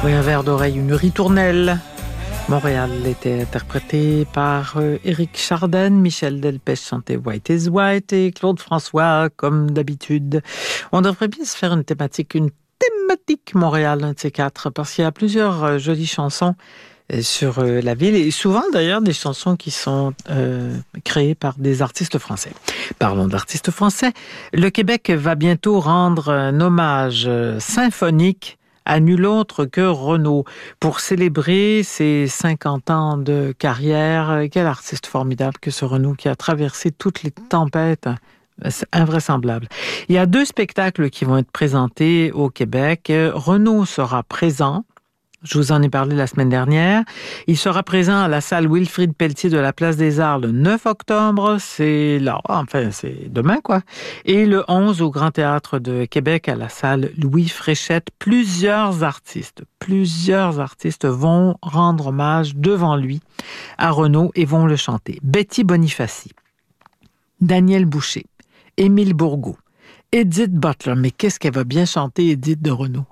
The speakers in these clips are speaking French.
Oui, un verre d'oreille, une ritournelle. Montréal était interprété par Éric Chardin, Michel Delpech chantait White is White et Claude François, comme d'habitude. On devrait bien se faire une thématique Montréal, un de ces quatre, parce qu'il y a plusieurs jolies chansons sur la ville et souvent d'ailleurs des chansons qui sont créées par des artistes français. Parlons d'artistes français. Le Québec va bientôt rendre un hommage symphonique à nul autre que Renaud pour célébrer ses 50 ans de carrière. Quel artiste formidable que ce Renaud qui a traversé toutes les tempêtes. C'est invraisemblable. Il y a 2 spectacles qui vont être présentés au Québec. Renaud sera présent. Je vous en ai parlé la semaine dernière. Il sera présent à la salle Wilfrid Pelletier de la Place des Arts le 9 octobre. C'est là, enfin, c'est demain, quoi. Et le 11 au Grand Théâtre de Québec à la salle Louis Fréchette. Plusieurs artistes vont rendre hommage devant lui à Renaud et vont le chanter. Betty Bonifaci, Daniel Boucher, Émile Bourgault, Edith Butler. Mais qu'est-ce qu'elle va bien chanter, Edith de Renaud?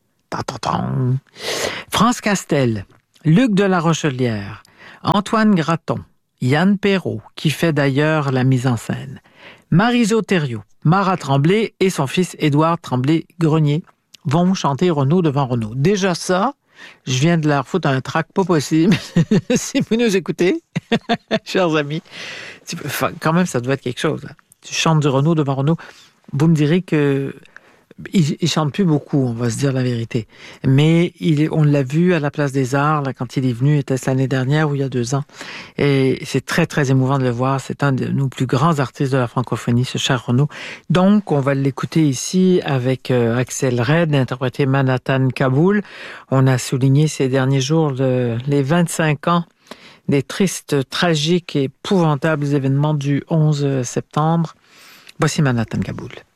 France Castel, Luc de la Rochelière, Antoine Graton, Yann Perrault, qui fait d'ailleurs la mise en scène, Marie-Jo Thériault, Mara Tremblay et son fils Édouard Tremblay-Grenier vont chanter Renaud devant Renaud. Déjà ça, je viens de leur foutre un trac pas possible. Si vous nous écoutez, chers amis, quand même ça doit être quelque chose. Là. Tu chantes du Renaud devant Renaud, vous me direz que il chante plus beaucoup, on va se dire la vérité. Mais on l'a vu à la Place des Arts, là, quand il est venu, était-ce l'année dernière ou il y a 2 ans. Et c'est très, très émouvant de le voir. C'est un de nos plus grands artistes de la francophonie, ce cher Renaud. Donc, on va l'écouter ici avec Axel Red, interprété Manhattan Kaboul. On a souligné ces derniers jours les 25 ans des tristes, tragiques et épouvantables événements du 11 septembre. Voici Manhattan Kaboul.